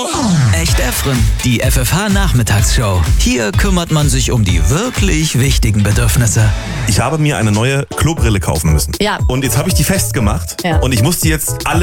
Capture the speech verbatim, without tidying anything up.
Echt Efren, die F F H-Nachmittagsshow. Hier kümmert man sich um die wirklich wichtigen Bedürfnisse. Ich habe mir eine neue Klobrille kaufen müssen. Ja. Und jetzt habe ich die festgemacht. Ja. Und ich muss die jetzt alle